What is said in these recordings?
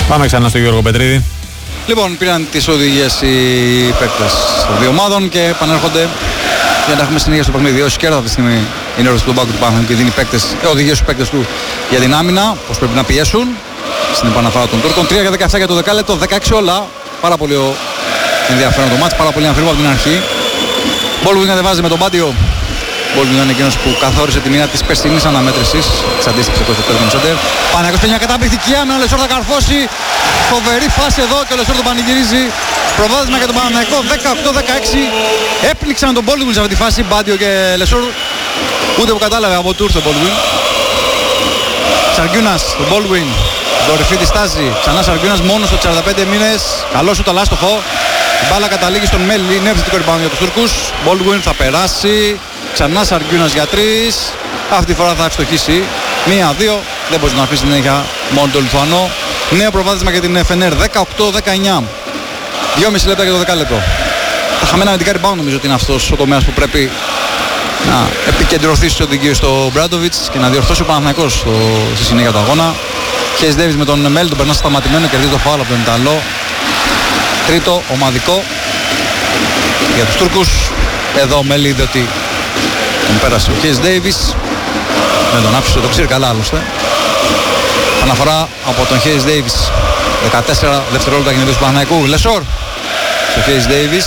Πάμε ξανά στο Γιώργο Πετρίδη. Λοιπόν, πήραν τις οδηγίες οι παίκτες των δύο ομάδων και επανέρχονται για να έχουμε συνέχεια στο παιχνίδι. Όσοι κέρδα αυτή τη στιγμή είναι όρος του μπάγκου του Παναθηναϊκού και δίνει οδηγίες στους παίκτες του για την άμυνα, πώς πρέπει να πιέσουν στην επαναφορά των Τούρκων. 3 για 17 για το δεκάλεπτο, 16 όλα. Πάρα πολύ ενδιαφέρον το μάτς, πάρα πολύ αμφίροπο από την αρχή. Baldwin κατεβάζει με τον Μπάντιο. Baldwin είναι εκείνος που καθόρισε τη μοίρα της περσινής αναμέτρησης της αντίστοιχης από το τέρμα Σέντερ. Παναθηναϊκός παίρνει μια καταπληκτική άμυνα, ο Λεσόρ θα καρφώσει. Φοβερή φάση εδώ και ο Λεσόρ τον πανηγυρίζει. Προβάδισμα για τον Παναθηναϊκό 18-16. Έπνιξαν τον Baldwin σε αυτή τη φάση. Μπάντιο και Λεσόρ. Ούτε που κατάλαβε από του ήρθε ο Baldwin. Σαργιούνας, τον Baldwin. Κορυφή της στάση. Ξανά Σαργιούνας μόνος στο 45 μήνες. Καλό σου το λάστοχο. Η μπάλα καταλήγει στον Μέλι. Είναι επιθετικό rebound για τους Τούρκους. Baldwin θα περάσει. Ξανά Σαργιούνας για 3. Αυτή τη φορά θα ευστοχίσει. 1-2. Δεν μπορεί να αφήσει την έννοια μόνο το Λιθουανό. Νέο προβάδισμα για την Φενέρ. 18-19. 2,5 λεπτά για το δεκάλεπτο. Τα χαμένα αμυντικά rebound νομίζω ότι είναι αυτός ο τομέας που πρέπει να επικεντρωθεί στις οδηγίες στο Μπράντοβιτς και να διορθώσει ο Παναθηναϊκός στη συνέχεια του αγώνα. Χέις Ντέιβις με τον Μέλι, τον περνά σταματημένο, κερδίζει το φάουλ από τον Ιταλό. Τρίτο ομαδικό για τους Τούρκους. Εδώ ο Μέλι είδε ότι τον πέρασε ο Χέις Ντέιβις. Δεν τον άφησε, το ξέρει καλά άλλωστε. Αναφορά από τον Χέις Ντέιβις. 14 δευτερόλεπτα κινητής του Παναθηναϊκού. Λεσόρ στο Χέις Ντέιβις.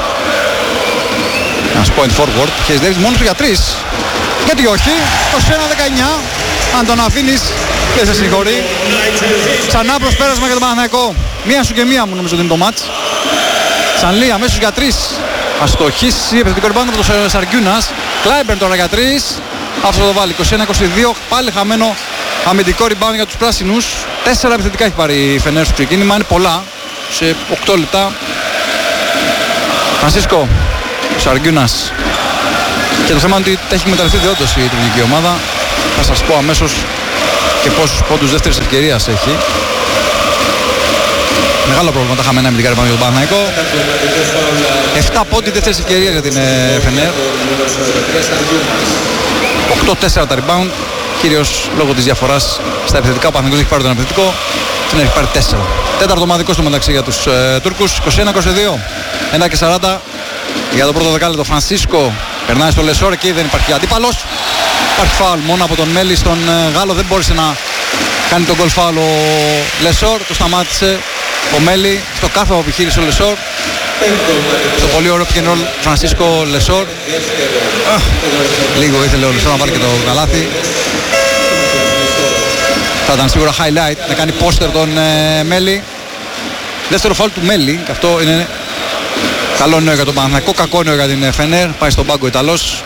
Ένας point forward. Χέις Ντέιβις μόνος του για 3. Γιατί όχι. 21-19. Αν τον αφήνεις δεν σε συγχωρεί. Ξανά προσπέρασμα για τον Παναθηναϊκό. Μία σου και μία μου νομίζω ότι είναι το μάτς. Σανλή αμέσως για 3. Αστοχίσει επιθετικό rebound από τον Σαργιούνας. Κλάιμπερν τώρα για 3. Αυτό το βάλει. 21-22. Πάλι χαμένο αμυντικό rebound για τους πράσινους. 4 επιθετικά έχει πάρει η Φενέρ στο ξεκίνημα. Είναι πολλά. Σε 8 λεπτά. Φρανσίσκο. Σαργιούνας. Και το θέμα είναι ότι έχει εκμεταλλευτεί όντως η τουρκική ομάδα. Θα σας πω αμέσως και πόσους πόντους δεύτερης ευκαιρίας έχει. Μεγάλο πρόβλημα τα χαμένα αμυντικά rebound για τον Παναθηναϊκό. 7 πόντοι δεύτερης ευκαιρίας για την Φενέρ. 8-4 τα rebound. Κυρίως λόγω της διαφοράς στα επιθετικά. Ο Παναθηναϊκός έχει πάρει τον επιθετικό. Την έχει πάρει 4. Τέταρτο ομαδικό στο μεταξύ για τους Τούρκους. 21-22. 1-40 για το πρώτο δεκάλεπτο. Φρανσίσκο περνάει στο Λεσόρ. Εκεί δεν υπάρχει αντίπαλος. Υπάρχει φάουλ μόνο από τον Μέλι στον Γάλλο. Δεν μπόρεσε να κάνει τον γκολ φάουλ ο Λεσόρ. Το σταμάτησε ο Μέλι. Στο κάθε που επιχείρησε ο Λεσόρ. Στο πολύ ωραίο pick and roll Φρανσίσκο Λεσόρ. Λίγο ήθελε ο Λεσόρ να βάλει και το καλάθι. Θα ήταν σίγουρα highlight να κάνει πόστερ τον Μέλι. Δεύτερο φάουλ του Μέλι. Και αυτό είναι καλό νέο για τον Παναθηναϊκό. Κακό νέο για την Φενέρ. Πάει στον πάγκο Ιταλός.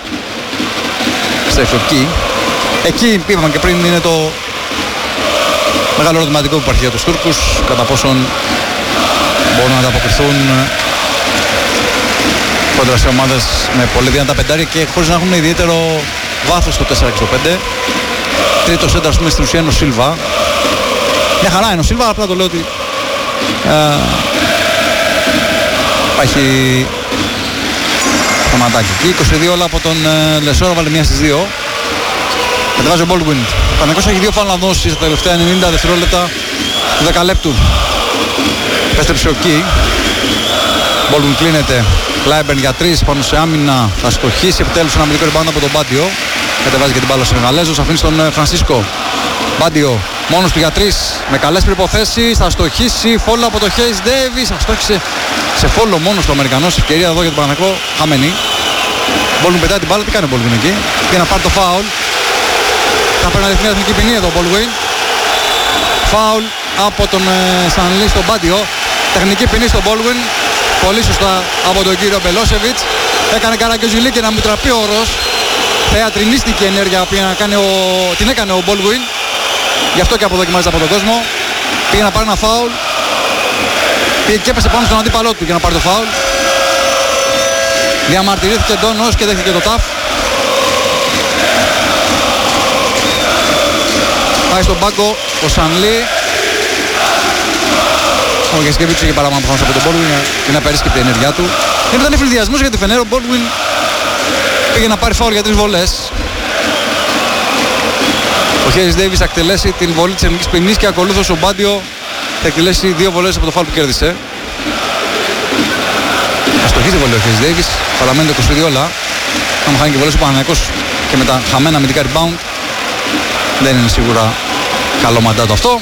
Εκεί είπαμε και πριν είναι το μεγάλο ερωτηματικό που υπάρχει για τους Τούρκους. Κατά πόσον μπορούν να ανταποκριθούν κόντρα σε ομάδες με πολύ δυνατά πεντάρια και χωρίς να έχουν ιδιαίτερο βάθος στο 4 και στο 5. Τρίτο σέντρα πούμε στην ουσία είναι ο Σίλβα. Μια χαρά είναι ο Σίλβα, απλά το λέω ότι υπάρχει σταματάκι εκεί. 22 όλα από τον Λεσόρο, βάλε μία στις 2. Κατεβάζει ο Baldwin. Ο Παναθηναϊκός έχει 2 φάουλ να δώσει στα τελευταία 90 δευτερόλεπτα του δεκαλέπτου. Επέστρεψε ο Κι. Baldwin κλείνεται. Κλάιμπερν για 3 πάνω σε άμυνα. Θα στοχίσει επιτέλους ένα αμυντικό rebound από τον Μπάντιο. Κατεβάζει και την μπάλα στον Γαλέζος. Αφήνει στον Φρανσίσκο. Μπάντιο μόνος του για 3. Με καλές προϋποθέσεις. Θα στοχίσει. Φόλο από το Χέις Ντέιβις. Θα στόχισε σε φόλο μόνος του Αμερικανός. Ευκαιρία εδώ για τον Παναθηναϊκό. Χαμένη. Baldwin πετάει την μπάλα. Τι κάνει ο Baldwin εκεί? Πήγε να πάρει το φάουλ. Θα πρέπει να ρυθμίσει εθνική ποινή εδώ ο Baldwin. Φάουλ από τον Σανλή στον Μπάντιο. Τεχνική ποινή στον Baldwin. Πολύ σωστά από τον κύριο Μπελόσεβιτς. Έκανε Καραγκιόζηλη και να μην τραπεί ο όρος. Θεατρινίστηκε η ενέργεια που την έκανε ο Baldwin. Γι' αυτό και αποδοκιμάζεται από τον κόσμο. Πήγε να πάρει ένα φάουλ. Πήγε και έπεσε πάνω στον αντίπαλό του για να πάρει το φάουλ. Διαμαρτυρήθηκε εντόνως και δέχτηκε το ταφ. Πάει στον πάγκο ο Σανλή. Ο Γεσκεβίτσος είχε παράπονα προφανώς από τον Baldwin για να περίσκεπτε η ενέργειά του. Ήταν εφηλδιασμός για τη Φενέρ. Ο Baldwin πήγε να πάρει φάουλ για 3 βολές. Ο Χέις Ντέιβις θα εκτελέσει την βολή της εθνικής ποινής και ακολούθως ο Μπάντιο θα εκτελέσει 2 βολές από το φάουλ που κέρδισε. Αστοχίζει βολή ο Χέις Ντέιβις, παραμένει το 22 όλα. Αν χάνει και βολές ο Παναθηναϊκός και με τα χαμένα αμυντικά rebound, δεν είναι σίγουρα καλό μαντάτο αυτό.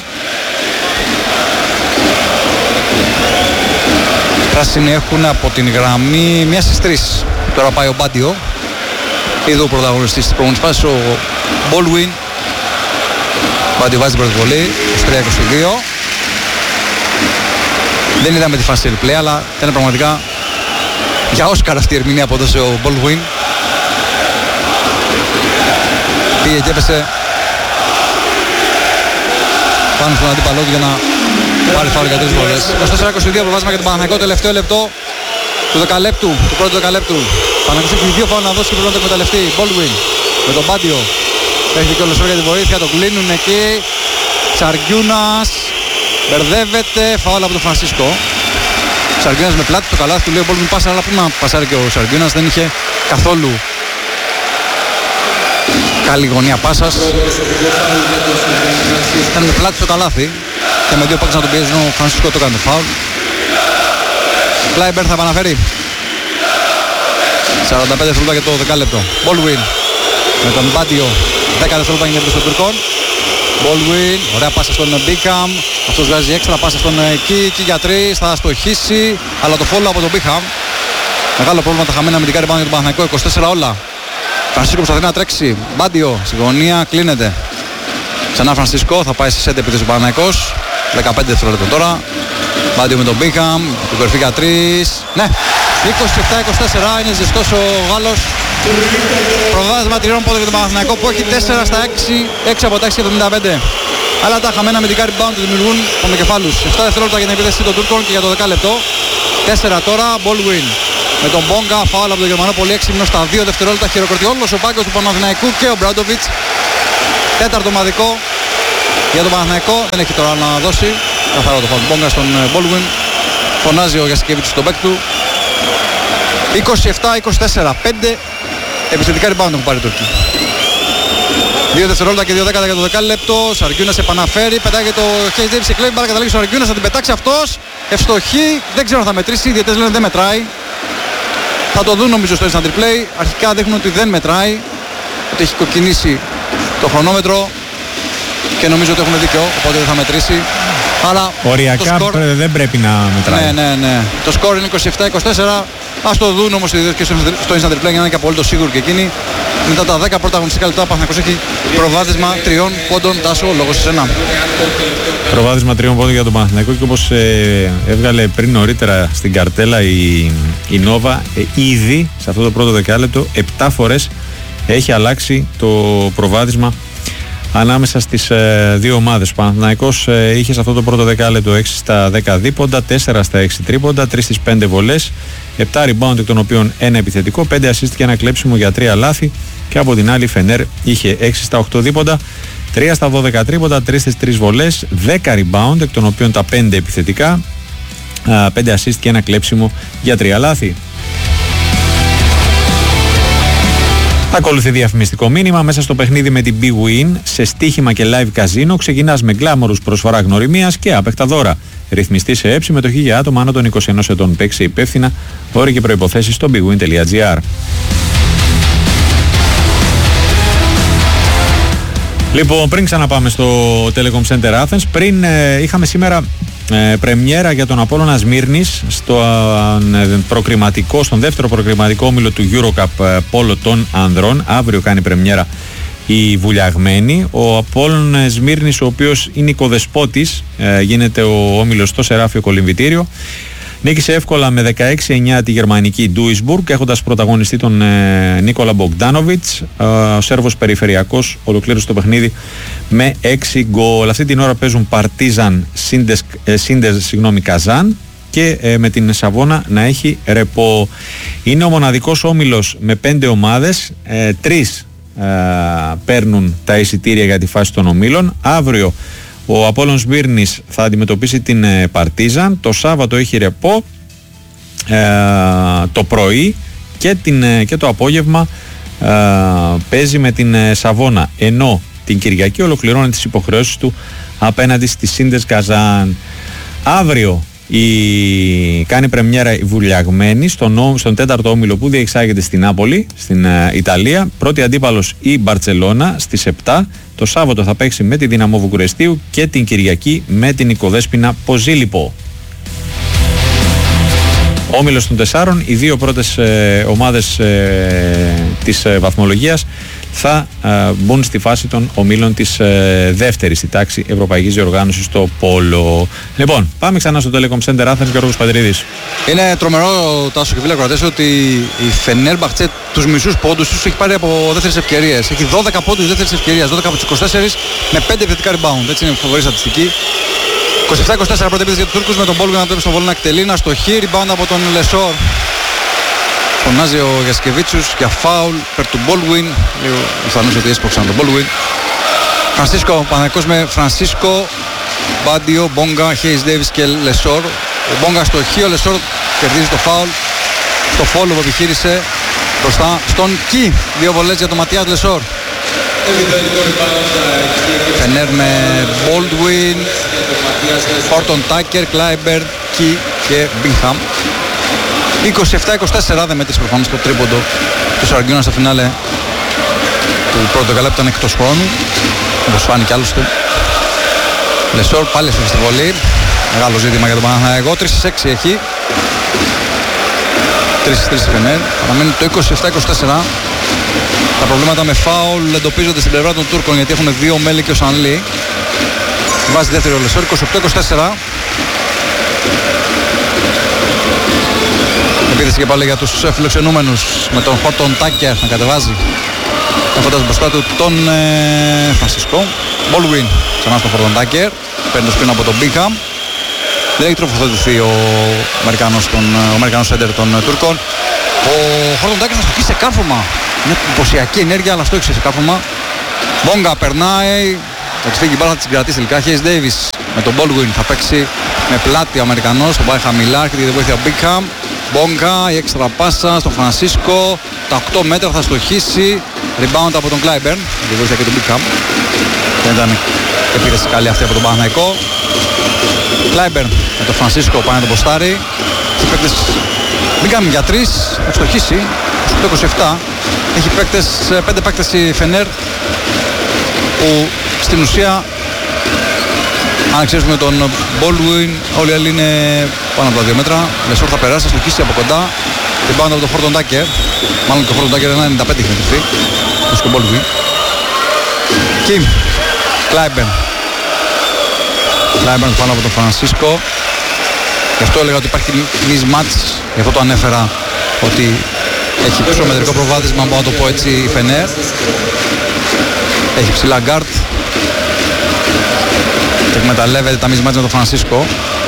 Οι πράσινοι έχουν από την γραμμή 1 στις 3. Τώρα πάει ο Μπάντιο. Εδώ ο πρωταγωνιστής της προηγούμενης φάσης, ο Baldwin. Μπάντιο βάζει την πρώτη βολή, 23-22. Δεν είδαμε τη φάση replay, αλλά ήταν πραγματικά για Όσκαρ αυτή η ερμηνεία που έδωσε ο Baldwin. Πήγε και έπεσε πάνω στον αντίπαλό του για να πάρει φάουλ για 3 βολές. 24-22 προβάσμα για τον Παναθηναϊκό, τελευταίο λεπτό του δεκαλέπτου, του πρώτου δεκαλέπτου. Παναθηναϊκός έχει 2 φάουλ να δώσει και πρέπει να το εκμεταλλευτεί. Baldwin με τον Μπάντιο. Έχει και ο Λεσόρ για τη βοήθεια, το κλείνουν εκεί. Σαργιούνας μπερδεύεται, φάουλ από τον Φρανσίσκο. Σαργιούνας με πλάτη στο καλάθι του λέει ο Baldwin πάσα, αλλά πού να πασάρει και ο Σαργιούνας, δεν είχε καθόλου καλή γωνία πάσας. Ήταν με πλάτη στο καλάθι και με 2 παίκτες να τον πιέζουν, ο Φρανσίσκο το έκανε το φάουλ. Κλάιμπερ θα επαναφέρει. 45 δευτερόλεπτα για το δεκάλεπτο. Baldwin με τον Μπάντιο, 10 δευτερόλεπτα είναι προς τον Τουρκόν. Baldwin, ωραία πάσα στον Μπίχαμ. Αυτός βγάζει έξτρα πάσα στον Κίκη για 3. Θα στοχίσει, αλλά το φόλο από τον Μπίχαμ. Μεγάλο πρόβλημα τα χαμένα αμυντικά rebound για τον Παναθηναϊκό. 24 όλα. Φρανσίσκο προσπαθεί να τρέξει. Μπάντιο στη γωνία, κλείνεται. Ξανά Φρανσίσκο, θα πάει σε σέντε επίθεση ο Παναθηναϊκός. 15 δευτερόλεπτα τώρα. Μπάντιο με τον Μπίχαμ, την κορυφή για 3. Ναι, 27-24, είναι ζεστός ο Γάλλος. Προβάδισμα τριών πόδων για τον Παναθηναϊκό που έχει 4 στα 6 από τα 6-75. Αλλά τα χαμένα αμυντικά rebound του δημιουργούν πονοκεφάλους. 7 δευτερόλεπτα για την επίθεση των Τούρκων και για το 10 λεπτό. 4 τώρα, Baldwin με τον Μπόγκα, φάουλ από τον Γερμανό, πολύ έξυπνο στα 2 δευτερόλεπτα. Χειροκροτεί όλος ο πάγκος του Παναθηναϊκού και ο Μπράντοβιτς. Τέταρτο ομαδικό για τον Παναθηναϊκό. Δεν έχει τώρα να δώσει. Καθαρό το φάουλ του Μπόγκα στον Baldwin. Φωνάζει ο Γιασκεβίτσιος στον παίκτη του. 27-24, 5 επιθετικά rebound έχουν πάρει οι Τούρκοι. 2 δευτερόλεπτα και 2 δέκατα για το δεκάλεπτο. Σαργιούνας επαναφέρει, πετάει το Χέις Ντέιβις, εκλέβει μπάλα, καταλήγει ο Σαργιούνας, θα την πετάξει αυτός. Ευστοχή, δεν ξέρω αν θα μετρήσει, οι διαιτές λένε δεν μετράει. Θα το δουν νομίζω στο instant replay. Αρχικά δείχνουν ότι δεν μετράει, ότι έχει κοκκινήσει το χρονόμετρο και νομίζω ότι έχουν δίκιο, οπότε δεν θα μετρήσει. Αλλά οριακά δεν πρέπει να μετράει. Ναι. Το σκορ είναι 27-24. Ας το δουν όμως οι δύο και στο instant replay για να είναι και απολύτως σίγουροι και εκείνοι. Μετά τα 10 πρώτα αγωνιστικά λεπτά ο Παναθηναϊκός έχει προβάδισμα 3 πόντων. Τάσο, λόγος σε σένα. Προβάδισμα 3 πόντων για τον Παναθηναϊκό και όπως έβγαλε πριν νωρίτερα στην καρτέλα η Νόβα, ήδη σε αυτό το πρώτο δεκάλεπτο 7 φορές έχει αλλάξει το προβάδισμα ανάμεσα στις δύο ομάδες. Ο Παναθηναϊκός είχε σε αυτό το πρώτο δεκάλεπτο 6 στα 10 δίποντα, 4 στα 6 τρίποντα, 3 στις 5 βολές, 7 rebound εκ των οποίων 1 επιθετικό, 5 assist και 1 κλέψιμο για 3 λάθη, και από την άλλη η Φενέρ είχε 6 στα 8 δίποντα, 3 στα 12 τρίποντα, 3 στις 3 βολές, 10 rebound εκ των οποίων τα 5 επιθετικά, 5 assist και 1 κλέψιμο για 3 λάθη. Ακολουθεί διαφημιστικό μήνυμα. Μέσα στο παιχνίδι με την BWIN σε στοίχημα και live casino ξεκινάς με γκλάμορους προσφορά γνωριμίας και άπεκτα δώρα. Ρυθμιστή σε έψη, συμμετοχή για άτομα άνω των 21 ετών. Παίξε υπεύθυνα. Όροι και προϋποθέσεις στο bwin.gr. Λοιπόν, πριν ξαναπάμε στο Telecom Center Athens, πριν είχαμε σήμερα πρεμιέρα για τον Απόλλωνα Σμύρνης στον δεύτερο προκριματικό όμιλο του EuroCup Πόλο των Ανδρών. Αύριο κάνει πρεμιέρα η Βουλιαγμένη. Ο Απόλλωνα Σμύρνης, ο οποίος είναι οικοδεσπότης, γίνεται ο όμιλος στο Σεράφιο Κολυμβητήριο. Νίκησε εύκολα με 16-9 τη γερμανική Duisburg, έχοντας πρωταγωνιστή τον Νίκολα Μπογκντάνοβιτς. Ο Σέρβος περιφερειακός ολοκλήρωσε το παιχνίδι με 6 γκολ. Αυτή την ώρα παίζουν Παρτίζαν Σίντες Καζάν και με την Σαβόνα να έχει ρεπό. Είναι ο μοναδικός όμιλος με 5 ομάδες, 3 παίρνουν τα εισιτήρια για τη φάση των ομίλων. Αύριο ο Απόλλων Σμύρνης θα αντιμετωπίσει την Παρτίζαν. Το Σάββατο έχει ρεπό το πρωί και το απόγευμα παίζει με την Σαβόνα. Ενώ την Κυριακή ολοκληρώνει τις υποχρεώσεις του απέναντι στη Σίντες Καζάν. Αύριο κάνει πρεμιέρα η Βουλιαγμένη στον τέταρτο όμιλο που διεξάγεται στην Νάπολη, στην Ιταλία. Πρώτη αντίπαλος η Μπαρτσελώνα στις 7. Το Σάββατο θα παίξει με τη Δυναμό Βουκουρεστίου και την Κυριακή με την Οικοδέσποινα Ποζίλιπο. Όμιλος των 4, οι δύο πρώτες ομάδες της βαθμολογίας θα μπουν στη φάση των ομίλων της δεύτερης στη τάξη Ευρωπαϊκής Διοργάνωσης στο Πόλο. Λοιπόν, πάμε ξανά στο Telecom Center Athens, Γιώργος Παντρίδης. Είναι τρομερό, Τάσο και φίλοι ακροατές, ότι η Φενέρμπαχτσε τους μισούς πόντους τους έχει πάρει από δεύτερες ευκαιρίες. Έχει 12 πόντους δεύτερες ευκαιρίες, 12 από τις 24 με 5 επιθετικά rebound. Έτσι είναι φοβερή στατιστική. 27-24 πρώτη επίθεση για τους Τούρκους με τον Μπόλγουιν να τρέπει στο βόλο να εκτελεί, να στοχεί, rebound από τον Λεσόρ. Φωνάζει ο Γιασκεβίτσιους για φάουλ περ του Μπόλγουιν. Λίγο πιθανώς ότι έσπρωξαν τον Μπόλγουιν. Φρανσίσκο, Παναθηναϊκός με Φρανσίσκο, Μπάντιο, Μπόγκα, Χέις Ντέιβις και Λεσόρ. Ο Μπόγκα στοχεί, ο Λεσόρ κερδίζει το φάουλ. Το φόλο που επιχείρησε μπροστά στον Κι. Δύο βολές για τον Ματιάς Λεσόρ. Φενέρ με Baldwin, Χόρτον Τάκερ, Κλάιμπερ, Κι και Μπίνχαμ. 27-24, δεν μέτρησε προφανώς το τρίποντο του Σαραγκιώνα στο φινάλε του πρώτου δεκαλέπτου, ήταν εκτός χρόνου, όπως φάνηκε άλλωστε. Λεσόρ πάλι έσωσε στη βολή, μεγάλο ζήτημα για τον Παναθηναϊκό, 3-6 έχει. 3-3 Φενέρ, παραμένει το 27-24. Τα προβλήματα με φάουλ εντοπίζονται στην πλευρά των Τούρκων, γιατί έχουν δύο μέλη και ο Σανλή. Βάζει δεύτερο ο Λεσόρ, 28-24. Επίθεση και πάλι για τους φιλοξενούμενους με τον Χόρτον Τάκερ να κατεβάζει, έχοντας μπροστά του τον Φρανσίσκο. Μπόλγουιν ξανά στον Χόρτον Τάκερ, παίρνει το σπίνα από τον Μπίχαμ. Δεν έχει τροφοδοτηθεί ο Αμερικανός σέντερ των Τούρκων. Ο Χόρτον Τάκερ θα στοχίσει σε κάρφωμα. Μια εντυπωσιακή ενέργεια, αλλά στόχισε σε κάρφωμα. Μπόγκα περνάει, θα τη φύγει η μπάλα, θα την κρατήσει τελικά. Χέις Ντέιβις με τον Baldwin θα παίξει με πλάτη ο Αμερικανός, τον πάει χαμηλά, έρχεται τη βοήθεια Μπίχαμ. Μπόγκα, η έξτρα πάσα στον Φρανσίσκο, τα 8 μέτρα θα στοχίσει. Rebound από τον Κλάιμπερν, τη βοήθεια και τον Μπίχαμ. Δεν ήταν επίθεση καλή αυτή από τον Παναθηναϊκό. Κλάιμπερν με τον Φρανσίσκο πάει να τον ποστάρει. Μπίχαμ για 3, θα στοχίσει. Το 27 έχει παίκτες, 5 παίκτες η Φενέρ που στην ουσία, αν εξαιρέσουμε τον Baldwin, όλοι οι άλλοι είναι πάνω από τα 2 μέτρα. Λεσόρ θα περάσει, θα στοχίσει από κοντά. Την πάνω από τον Χόρτον Τάκερ. Μάλλον και ο Χόρτον Τάκερ 1,95 έχει μετρηθεί. Όπως και ο Baldwin. Κι Κλάιμπερν πάνω από τον Φρανσίσκο. Γι' αυτό έλεγα ότι υπάρχει mismatch. Γι' αυτό το ανέφερα ότι έχει ψωμετρικό προβάδισμα, μπορώ να το πω έτσι, η Φενέρ. Έχει ψηλά γκάρτ και εκμεταλλεύεται τα mismatch με τον Φρανσίσκο.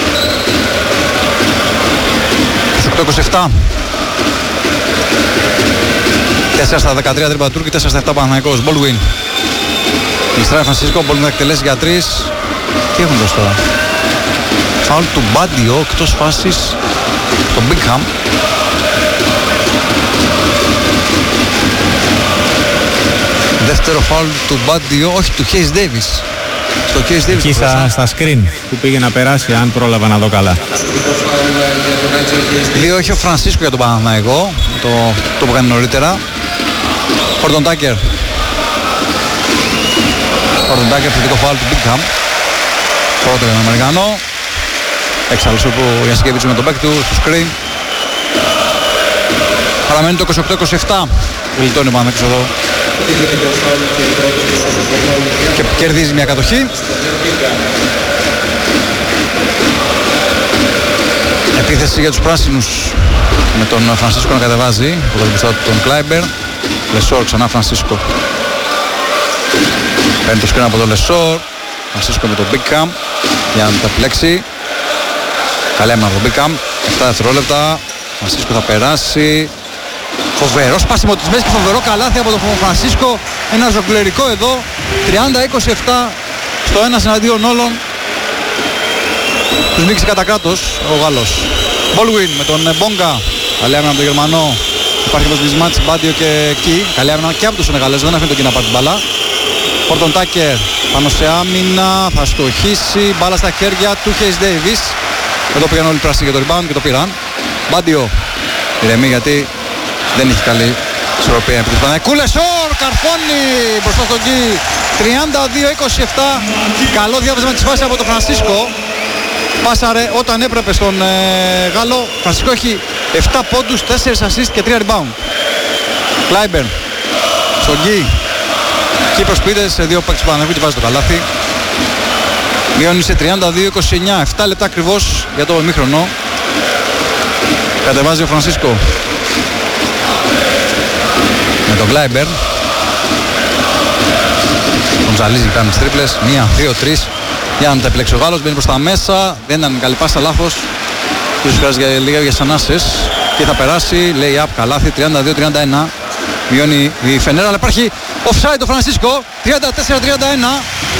28-27. 4 στα 13 τρίποντα Τούρκοι, 4 στα 7 Παναθηναϊκός. Baldwin. Λιστράει Φρανσίσκο, Baldwin θα εκτελέσει για 3. Τι έχουν δώσει τώρα? Φάουλ του Μπάντιο, εκτός φάσης, τον Μπίχαμ. Δεύτερο φάουλ του Μπάντιο, όχι του Χέις Ντέιβις. Στο Χέις Ντέιβις. Εκεί στα screen που πήγε να περάσει, αν πρόλαβα να δω καλά. 2 έχει ο Φρανσίσκο για τον Παναθηναϊκό, το που κάνει νωρίτερα. Χόρτον Τάκερ. Χόρτον Τάκερ, θετικό φάουλ του Μπίχαμ. Πρώτο για τον Αμερικανό. Έξαλλος ο Γιασκεβίτσου με τον παίκ του στο screen. Παραμένει το 28-27. Γλιτώνει ο Παναθηναϊκός εδώ και κερδίζει μια κατοχή. Επίθεση για τους πράσινους με τον Φρανσίσκο να κατεβάζει από τον μπροστά του τον Κλάιμπερ. Λεσόρ ξανά Φρανσίσκο. Παίρνει το screen από τον Λεσόρ. Φρανσίσκο με τον Μπίχαμ για να τα επιλέξει. Καλή έμενα από τον Μπίχαμ. 7 δευτερόλεπτα. Φρανσίσκο θα περάσει. Φοβερό σπάσιμο της μέσης και φοβερό καλάθι από τον Φρανσίσκο. Ένα ζωγκλερικό εδώ. 30-27 στο ένας εναντίον όλων. Τους νίκησε κατά κράτος ο Γάλλος. Baldwin με τον Μπόγκα. Καλή άμυνα από τον Γερμανό. Υπάρχει εδώ mismatch Μπάντιο και Κι. Καλή άμυνα και από τους Σενεγαλέζους. Δεν αφήνει το Κι να πάρει την μπάλα. Όρτον Τάκερ πάνω σε άμυνα, θα στοχίσει, μπάλα στα χέρια του Χέις Ντέιβις. Εδώ πήγαν όλοι πράσινοι για το rebound και το πήραν. Μπάντιο, ηρεμή γιατί δεν έχει καλή ισορροπία επί της Παναθηναϊκού. Λεσόρ, καρφώνει μπροστά στον Γκί. 32-27, καλό διάβασμα της φάσης από τον Φρανσίσκο. Πάσαρε όταν έπρεπε στον Γάλλο. Φρανσίσκο έχει 7 πόντους, 4 assist και 3 rebound. Κλάιμπερν στον Γκί. Και οι προσπίτες σε 2 παίκτες του Παναθηναϊκού και βάζει το καλάθι. Μειώνει σε 32-29, 7 λεπτά ακριβώς για το ημίχρονο. Κατεβάζει ο Φρανσίσκο με τον Κλάιμπερν. Τον ζαλίζει και κάνει τις τρίπλες. 1, 2, 3. Για να τα επιλέξει ο Γάλλος. Μπαίνει προς τα μέσα. Δεν ήταν καλή πάσα, λάθος. Ίσως χρειάζεται λίγα για σανάσες. Και θα περάσει. Λέει up, καλάθι. 32-31. Μειώνει η Φενέρα. Αλλά υπάρχει offside το Φρανσίσκο. 34-31.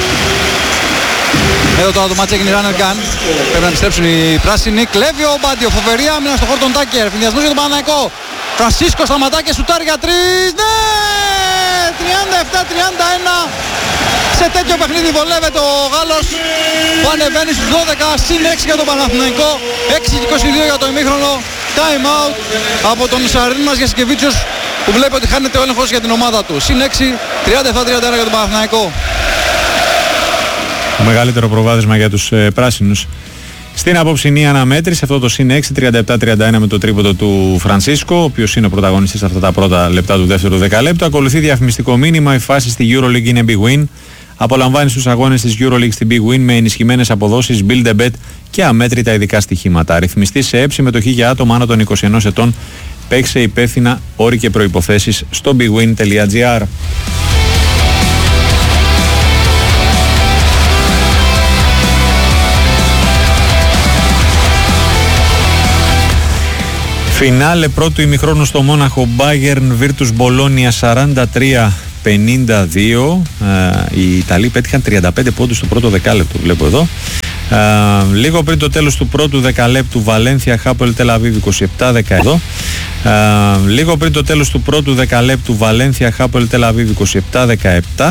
Εδώ τώρα το μάτς έγινε runner gun. Πρέπει να επιστρέψουν οι πράσινοι. Κλέβει ο Μπάντιο. Φοβερή άμυνα στο χώρο των Τάκερ. Φινδιασμός για τον Παναθηναϊκό. Φρανσίσκο σταματά και σουτάρει για 3. Ναι! 37-31. Σε τέτοιο παιχνίδι βολεύεται ο Γάλλος που ανεβαίνει στους 12. Συν 6 για τον Παναθηναϊκό. 6-22 για το ημίχρονο. Time out από τον Σαρίν μας Γιασκεβίτσιος που βλέπει ότι χάνεται ο έλεγχος για την ομάδα του. Συν 6, 37-31 για τον Παναθηναϊκό. Το μεγαλύτερο προβάδισμα για τους πράσινους στην απόψινή αναμέτρηση, αυτό το συν 6, 37-31 με το τρίποντο του Φρανσίσκο, ο οποίος είναι ο πρωταγωνιστής αυτά τα πρώτα λεπτά του δεύτερου δεκαλέπτου. Ακολουθεί διαφημιστικό μήνυμα, η φάση στη EuroLeague είναι Big Win. Απολαμβάνει στους αγώνες της EuroLeague στην Big Win με ενισχυμένες αποδόσεις, build a bet και αμέτρητα ειδικά στοιχήματα. Αριθμιστή σε συμμετοχή για άτομα άνω των 21 ετών. Παίξε υπεύθυνα, όροι και προϋποθέσεις στο bigwin.gr. Φινάλε πρώτου ημιχρόνου στο Μόναχο, Bayern Virtus Bologna 43-52. Οι Ιταλοί πέτυχαν 35 πόντους στο πρώτο δεκάλεπτο, βλέπω εδώ. Λίγο πριν το τέλος του πρώτου δεκαλέπτου, Βαλένθια Χάπολ Τελαβίβ 27-17. Λίγο πριν το τέλος του πρώτου δεκαλέπτου, Βαλένθια Χάπολ Τελαβίβ 27-17.